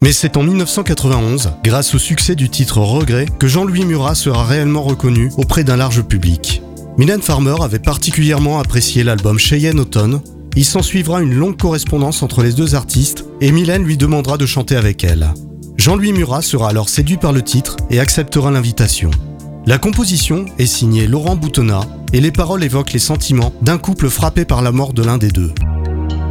Mais c'est en 1991, grâce au succès du titre Regret, que Jean-Louis Murat sera réellement reconnu auprès d'un large public. Mylène Farmer avait particulièrement apprécié l'album Cheyenne Automne. Il s'ensuivra une longue correspondance entre les deux artistes et Mylène lui demandera de chanter avec elle. Jean-Louis Murat sera alors séduit par le titre et acceptera l'invitation. La composition est signée Laurent Boutonnat et les paroles évoquent les sentiments d'un couple frappé par la mort de l'un des deux.